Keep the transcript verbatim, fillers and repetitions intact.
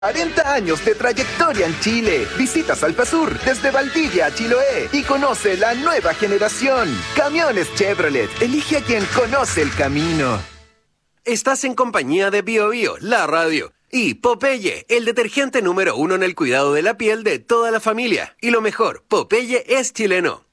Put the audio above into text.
cuarenta años de trayectoria en Chile. Visita Salfasur desde Valdivia a Chiloé y conoce la nueva generación. Camiones Chevrolet. Elige a quien conoce el camino. Estás en compañía de Bio Bio, la radio. Y Popeye, el detergente número uno en el cuidado de la piel de toda la familia. Y lo mejor, Popeye es chileno.